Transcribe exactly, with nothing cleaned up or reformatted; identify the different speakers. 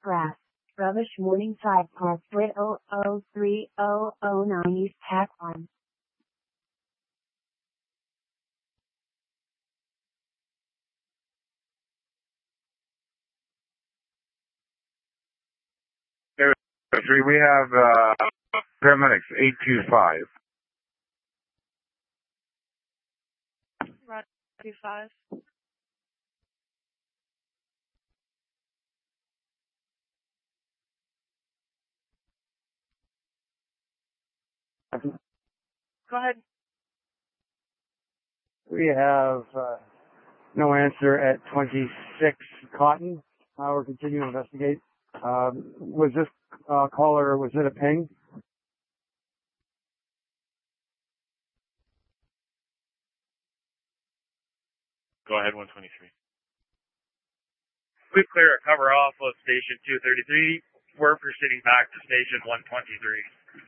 Speaker 1: Grass. Rubbish Morningside Park Split zero zero three zero zero nine East Pack one.
Speaker 2: Three, we have uh, paramedics eight two five.
Speaker 3: Roger, two five. Go ahead.
Speaker 4: We have uh, no answer at twenty-six Cotton. Uh, we're continuing to investigate. Um, was this uh, caller, was it a ping?
Speaker 5: Go ahead, one twenty-three.
Speaker 6: We clear a cover off of station two thirty-three. We're proceeding back to station one twenty-three.